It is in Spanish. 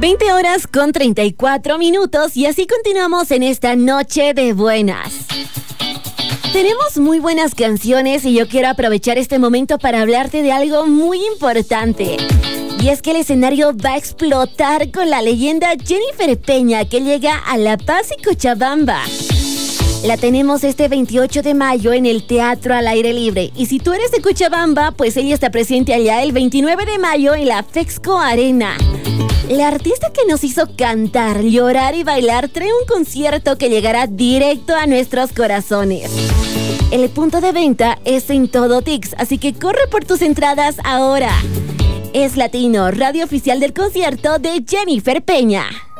20 horas con 34 minutos y así continuamos en esta noche de buenas. Tenemos muy buenas canciones y yo quiero aprovechar este momento para hablarte de algo muy importante. Y es que el escenario va a explotar con la leyenda Jennifer Peña, que llega a La Paz y Cochabamba. La tenemos este 28 de mayo en el Teatro al Aire Libre. Y si tú eres de Cochabamba, pues ella está presente allá el 29 de mayo en la Fexco Arena. La artista que nos hizo cantar, llorar y bailar trae un concierto que llegará directo a nuestros corazones. El punto de venta es en Todo Tix, así que corre por tus entradas ahora. Es Latino, radio oficial del concierto de Jennifer Peña.